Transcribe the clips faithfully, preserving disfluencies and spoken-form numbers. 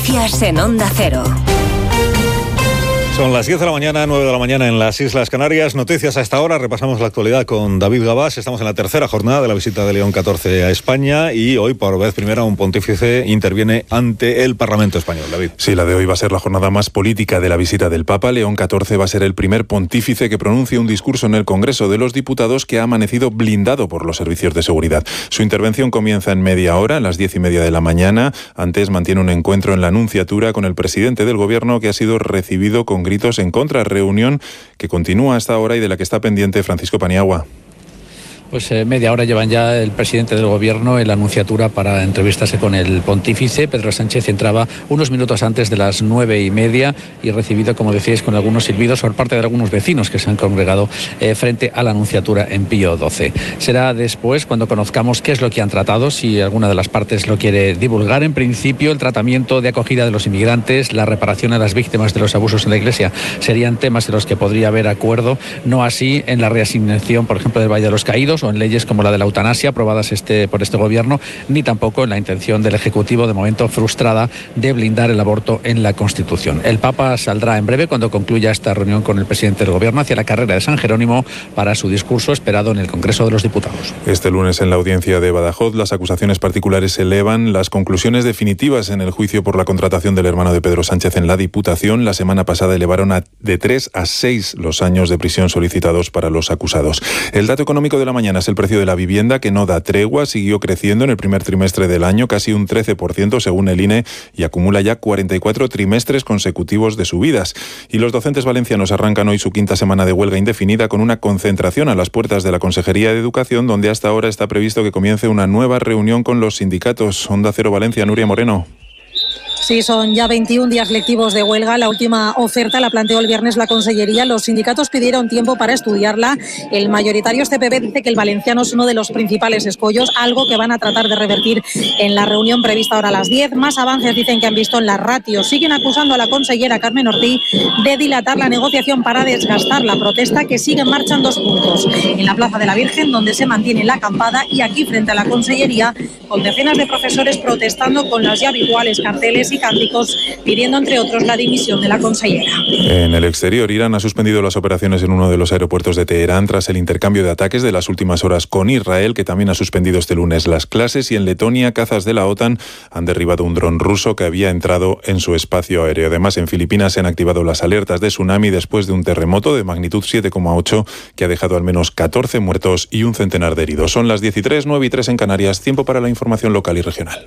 En Onda Cero. Son las diez de la mañana, nueve de la mañana en las Islas Canarias. Noticias a esta hora. Repasamos la actualidad con David Gabás. Estamos en la tercera jornada de la visita de León catorce a España y hoy, por vez primera, un pontífice interviene ante el Parlamento español. David. Sí, la de hoy va a ser la jornada más política de la visita del Papa. León catorce va a ser el primer pontífice que pronuncie un discurso en el Congreso de los Diputados que ha amanecido blindado por los servicios de seguridad. Su intervención comienza en media hora, a las diez y media de la mañana. Antes mantiene un encuentro en la Nunciatura con el presidente del Gobierno, que ha sido recibido con gritos en contra, reunión que continúa hasta ahora y de la que está pendiente Francisco Paniagua. Pues eh, media hora llevan ya el presidente del Gobierno en la Nunciatura para entrevistarse con el pontífice. Pedro Sánchez entraba unos minutos antes de las nueve y media y recibido, como decíais, con algunos silbidos por parte de algunos vecinos que se han congregado eh, frente a la Nunciatura en Pío doce. Será después cuando conozcamos qué es lo que han tratado, si alguna de las partes lo quiere divulgar. En principio, el tratamiento de acogida de los inmigrantes, la reparación a las víctimas de los abusos en la Iglesia serían temas en los que podría haber acuerdo, no así en la reasignación, por ejemplo, del Valle de los Caídos o en leyes como la de la eutanasia aprobadas este, por este Gobierno, ni tampoco en la intención del Ejecutivo, de momento frustrada, de blindar el aborto en la Constitución. El Papa saldrá en breve, cuando concluya esta reunión con el presidente del Gobierno, hacia la carrera de San Jerónimo para su discurso esperado en el Congreso de los Diputados. Este lunes en la audiencia de Badajoz las acusaciones particulares se elevan. Las conclusiones definitivas en el juicio por la contratación del hermano de Pedro Sánchez en la Diputación la semana pasada elevaron a de tres a seis los años de prisión solicitados para los acusados. El dato económico de la mañana es el precio de la vivienda, que no da tregua, siguió creciendo en el primer trimestre del año, casi un trece por ciento según el I N E, y acumula ya cuarenta y cuatro trimestres consecutivos de subidas. Y los docentes valencianos arrancan hoy su quinta semana de huelga indefinida con una concentración a las puertas de la Consejería de Educación, donde hasta ahora está previsto que comience una nueva reunión con los sindicatos. Onda Cero Valencia, Nuria Moreno. Sí, son ya veintiún días lectivos de huelga. La última oferta la planteó el viernes la Consellería. Los sindicatos pidieron tiempo para estudiarla. El mayoritario C P B dice que el valenciano es uno de los principales escollos, algo que van a tratar de revertir en la reunión prevista ahora a las diez. Más avances dicen que han visto en las ratios. Siguen acusando a la consellera Carmen Ortiz de dilatar la negociación para desgastar la protesta, que sigue en marcha en dos puntos. En la Plaza de la Virgen, donde se mantiene la acampada, y aquí frente a la Consellería, con decenas de profesores protestando con los ya habituales carteles y cánticos, pidiendo entre otros la dimisión de la consellera. En el exterior, Irán ha suspendido las operaciones en uno de los aeropuertos de Teherán tras el intercambio de ataques de las últimas horas con Israel, que también ha suspendido este lunes las clases, y en Letonia, cazas de la OTAN han derribado un dron ruso que había entrado en su espacio aéreo. Además, en Filipinas se han activado las alertas de tsunami después de un terremoto de magnitud siete coma ocho que ha dejado al menos catorce muertos y un centenar de heridos. Son las diez y tres, nueve y tres en Canarias. Tiempo para la información local y regional.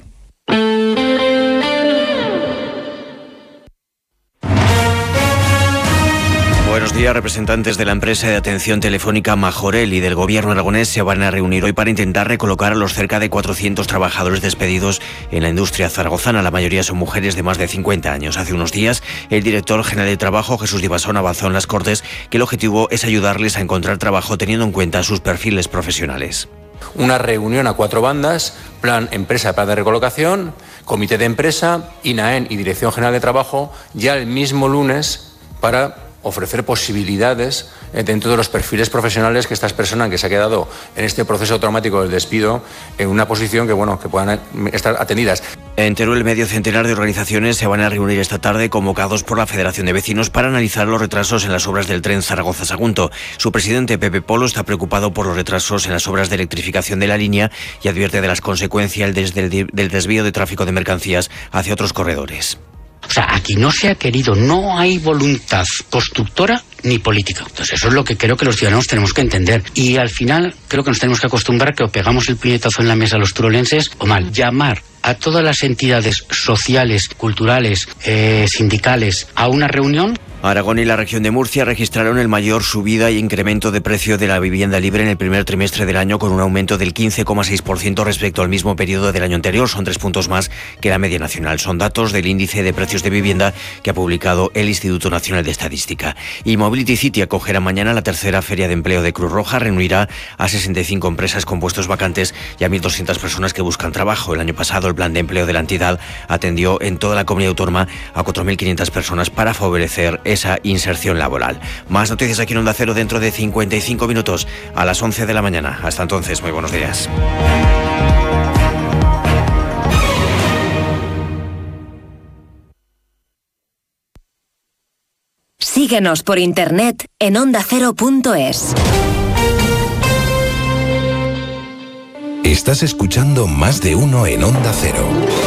Buenos días. Representantes de la empresa de atención telefónica Majorel y del gobierno aragonés se van a reunir hoy para intentar recolocar a los cerca de cuatrocientos trabajadores despedidos en la industria zaragozana. La mayoría son mujeres de más de cincuenta años. Hace unos días, el director general de Trabajo, Jesús Divasón, avanzó en las Cortes que el objetivo es ayudarles a encontrar trabajo teniendo en cuenta sus perfiles profesionales. Una reunión a cuatro bandas, plan empresa, plan de recolocación, comité de empresa, INAEN y Dirección General de Trabajo, ya el mismo lunes para ofrecer posibilidades dentro de los perfiles profesionales que estas personas que se ha quedado en este proceso traumático del despido en una posición que, bueno, que puedan estar atendidas. En Teruel, medio centenar de organizaciones se van a reunir esta tarde, convocados por la Federación de Vecinos, para analizar los retrasos en las obras del tren Zaragoza-Sagunto. Su presidente, Pepe Polo, está preocupado por los retrasos en las obras de electrificación de la línea y advierte de las consecuencias del desvío de tráfico de mercancías hacia otros corredores. O sea, aquí no se ha querido, no hay voluntad constructora ni política. Entonces eso es lo que creo que los ciudadanos tenemos que entender. Y al final creo que nos tenemos que acostumbrar a que o pegamos el puñetazo en la mesa a los turolenses o mal. Llamar a todas las entidades sociales, culturales, eh, sindicales a una reunión. Aragón y la región de Murcia registraron el mayor subida y incremento de precio de la vivienda libre en el primer trimestre del año, con un aumento del quince coma seis por ciento respecto al mismo periodo del año anterior. Son tres puntos más que la media nacional. Son datos del índice de precios de vivienda que ha publicado el Instituto Nacional de Estadística. Y Mobility City acogerá mañana la tercera Feria de Empleo de Cruz Roja. Reunirá a sesenta y cinco empresas con puestos vacantes y a mil doscientas personas que buscan trabajo. El año pasado, el plan de empleo de la entidad atendió en toda la comunidad autónoma a cuatro mil quinientas personas para favorecer esa inserción laboral. Más noticias aquí en Onda Cero dentro de cincuenta y cinco minutos a las once de la mañana. Hasta entonces, muy buenos días. Síguenos por internet en onda cero punto es. Estás escuchando Más de Uno en Onda Cero.